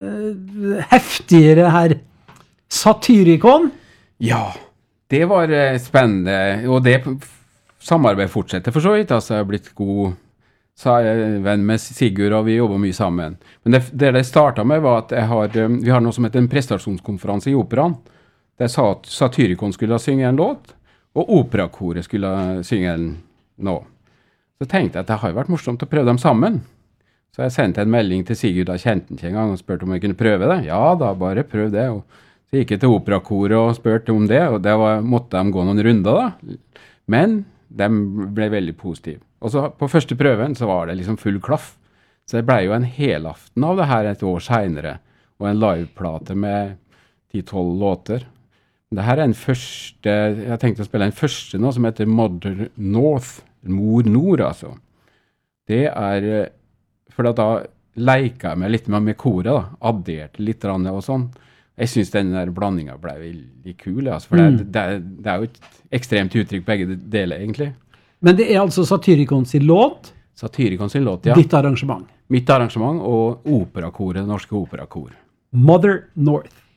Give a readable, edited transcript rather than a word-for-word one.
heftigere her. Satyricon? Ja, det var spennende, og det samarbeidet fortsetter for så vidt, altså jeg har blitt god venn med Sigurd, og vi jobber mye sammen. Men det startet med var at vi har noe som heter en prestasjonskonferanse i operaen, der Satyricon skulle synge en låt, og operakoret skulle synge en nå. Så tenkte jeg at det har jo vært morsomt å prøve dem sammen. Så jeg sendte en melding til Sigurd, da kjente han ikke en gang, og spurte om jeg kunne prøve det. Ja, da bare prøv det. Og så gikk jeg til operakoret og spurte om det, og måtte de gå noen runder da. Men de ble veldig positive. Og så på første prøven så var det liksom full klaff. Så det ble jo en helaften av det her et år senere, og en liveplate med 10-12 låter. Det her en første, jeg tenkte å spille en første nå som heter Mother North, Mor Nord altså. Det for da leika jeg meg litt med koret da, adderte litt og sånn. Jeg synes den der blandingen ble veldig kul, altså, for det jo et ekstremt uttrykk begge deler egentlig. Men det altså Satyricon sin låt? Satyricon sin låt, ja. Ditt arrangement? Mitt arrangement og operakoret, norske operakor. Mother North.